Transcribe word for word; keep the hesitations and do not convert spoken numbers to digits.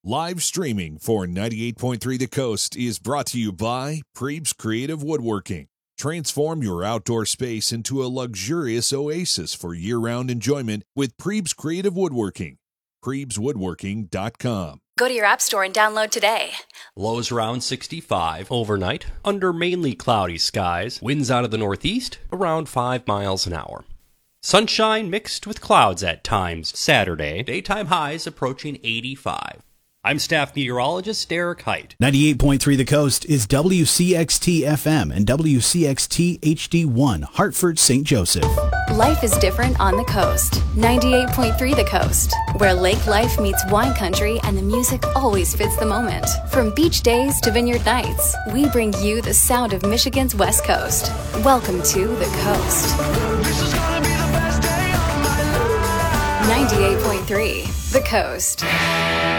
Live streaming for ninety-eight point three The Coast is brought to you by Prebes Creative Woodworking. Transform your outdoor space into a luxurious oasis for year-round enjoyment with Prebes Creative Woodworking. Prebes Woodworking dot com. Go to your app store and download today. Lows around sixty-five overnight, under mainly cloudy skies, winds out of the northeast, around five miles an hour. Sunshine mixed with clouds at times Saturday, daytime highs approaching eighty-five. I'm staff meteorologist Derek Height. ninety-eight point three The Coast is W C X T F M and W C X T H D one, Hartford, Saint Joseph. Life is different on the coast. ninety-eight point three The Coast, where lake life meets wine country and the music always fits the moment. From beach days to vineyard nights, we bring you the sound of Michigan's West Coast. Welcome to The Coast. ninety-eight point three The Coast.